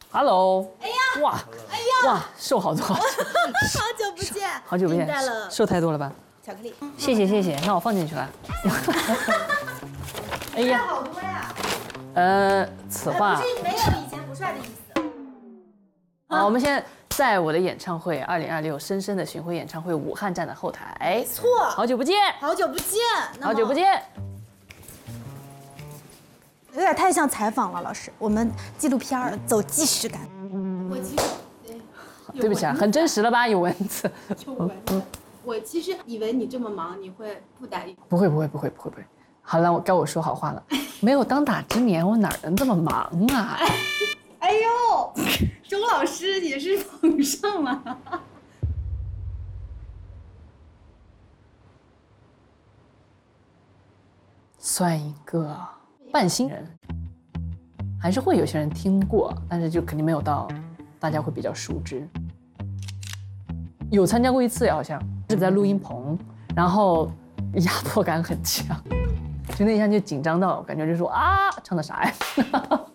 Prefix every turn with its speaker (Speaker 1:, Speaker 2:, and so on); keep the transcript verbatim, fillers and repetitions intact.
Speaker 1: Hello，
Speaker 2: 哎呀，
Speaker 1: 哇，
Speaker 2: 哎呀，
Speaker 1: 哇，瘦好多，
Speaker 2: 好久不见，
Speaker 1: 好久不见
Speaker 2: 带了，
Speaker 1: 瘦太多了吧？
Speaker 2: 巧克力，
Speaker 1: 谢谢谢谢，那我放进去了。哎呀，
Speaker 2: 好多呀。
Speaker 1: 呃，此话
Speaker 2: 不是没有以前不帅的意思。
Speaker 1: 啊，我们现在在我的演唱会二零二六深深的巡回演唱会武汉站的后台，
Speaker 2: 没错，
Speaker 1: 好久不见，
Speaker 2: 好久不见，
Speaker 1: 好久不见。
Speaker 2: 有点太像采访了，老师。我们纪录片儿走纪实感。
Speaker 3: 我其实，
Speaker 1: 对不起啊，很真实了吧？有蚊子。
Speaker 3: 有蚊子。我其实以为你这么忙，你会不打一。
Speaker 1: 不会不会不会不会不会。好了，我该我说好话了。没有当打之年，我哪能这么忙啊？
Speaker 3: 哎呦，周老师也是捧上了。
Speaker 1: 算一个半新人，还是会有些人听过，但是就肯定没有到大家会比较熟知。有参加过一次，好像是在录音棚，然后压迫感很强，就那一下就紧张到感觉就说啊，唱的啥呀？